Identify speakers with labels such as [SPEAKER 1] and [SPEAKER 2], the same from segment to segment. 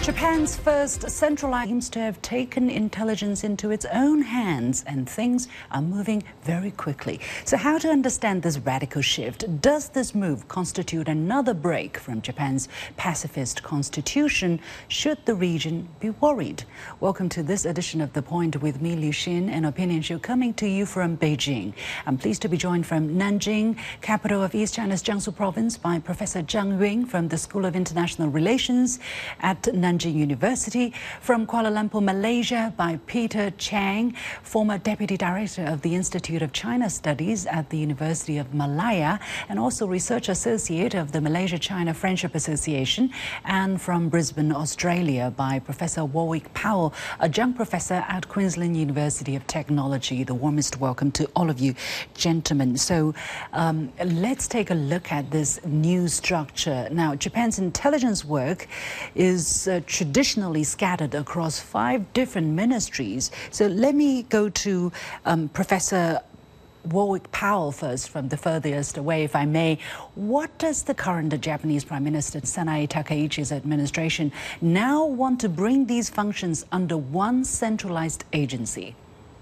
[SPEAKER 1] Japan's first centralized seems to have taken intelligence into its own hands, and things are moving very quickly. So how to understand this radical shift? Does this move constitute another break from Japan's pacifist constitution? Should the region be worried? Welcome to this edition of The Point with me, Liu Xin, an opinion show coming to you from Beijing. I'm pleased to be joined from Nanjing, capital of East China's Jiangsu province, by Professor Zhang Yun from the School of International Relations at Nanjing University, from Kuala Lumpur, Malaysia, by Peter Chang, former Deputy Director of the Institute of China Studies at the University of Malaya, and also Research Associate of the Malaysia-China Friendship Association, and from Brisbane, Australia, by Professor Warwick Powell, adjunct professor at Queensland University of Technology. The warmest welcome to all of you, gentlemen. So let's take a look at this new structure. Now, Japan's intelligence work is traditionally scattered across 5 different ministries. So let me go to Professor Warwick Powell first, from the furthest away, if I may. What does the current Japanese Prime Minister Sanae Takaichi's administration now want to bring these functions under one centralized agency?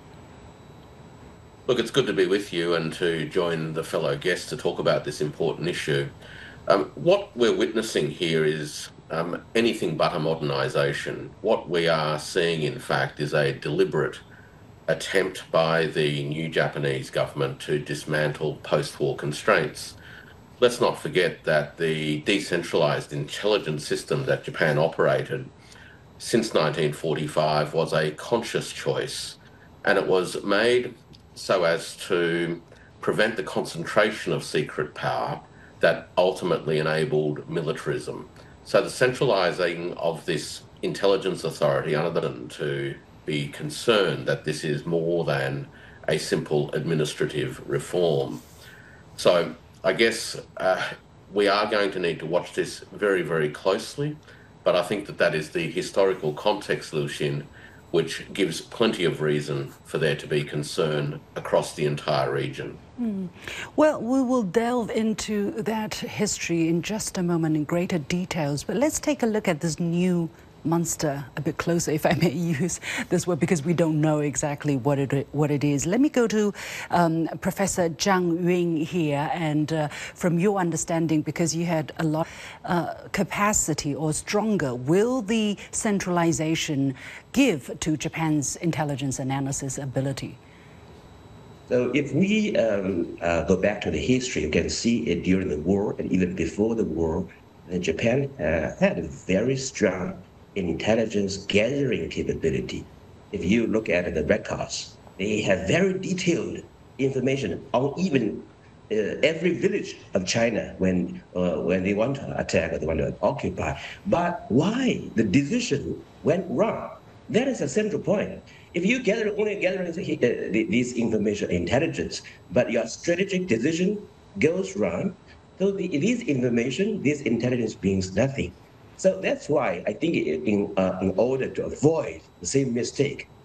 [SPEAKER 2] Look, it's good to be with you and to join the fellow guests to talk about this important issue. What we're witnessing here is anything but a modernisation. What we are seeing, in fact, is a deliberate attempt by the new Japanese government to dismantle post-war constraints. Let's not forget that the decentralised intelligence system that Japan operated since 1945 was a conscious choice, and it was made so as to prevent the concentration of secret power that ultimately enabled militarism. So the centralising of this intelligence authority, other than to be concerned that this is more than a simple administrative reform. So I guess we are going to need to watch this very, very closely, but I think that is the historical context, Liu Xin, which gives plenty of reason for there to be concern across the entire region.
[SPEAKER 1] Well, we will delve into that history in just a moment in greater details, but let's take a look at this new monster a bit closer, if I may use this word, because we don't know exactly what it is. Let me go to Professor Zhang Yun here, and from your understanding, because you had a lot capacity or stronger, will the centralization give to Japan's intelligence analysis ability?
[SPEAKER 3] So if we go back to the history, you can see it during the war and even before the war, Japan had a very strong intelligence gathering capability. If you look at the records, they have very detailed information on even every village of China when they want to attack or they want to occupy. But why the decision went wrong? That is a central point. If you only gather this information intelligence, but your strategic decision goes wrong, so this information, this intelligence means nothing. So that's why I think in order to avoid the same mistake,